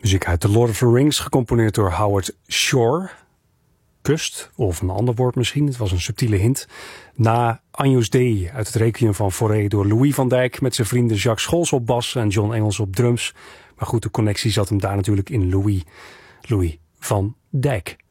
Muziek uit The Lord of the Rings, gecomponeerd door Howard Shore. Kust, of een ander woord misschien, het was een subtiele hint. Na Agnus Dei uit het Requiem van Fauré door Louis van Dijk met zijn vrienden Jacques Scholz op bas en John Engels op drums. Maar goed, de connectie zat hem daar natuurlijk in Louis van Dijk.